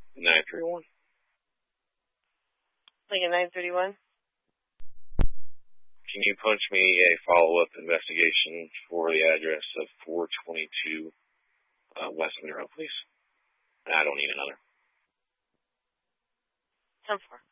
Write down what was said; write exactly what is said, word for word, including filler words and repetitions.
nine three one. Lincoln nine thirty-one. Can you punch me a follow-up investigation for the address of four twenty-two uh, West Monroe, please? I don't need another. ten four.